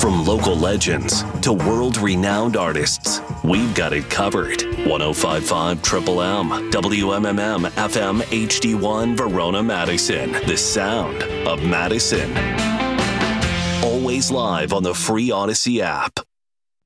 From local legends to world-renowned artists, we've got it covered. 105.5 Triple M, WMMM FM HD1 Verona, Madison. The sound of Madison. Always live on the free Odyssey app.